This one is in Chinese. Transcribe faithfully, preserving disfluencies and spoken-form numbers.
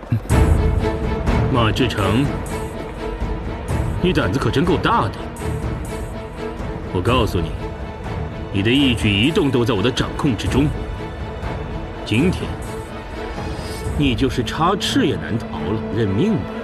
马志成，你胆子可真够大的！我告诉你，你的一举一动都在我的掌控之中。今天，你就是插翅也难逃了，认命吧！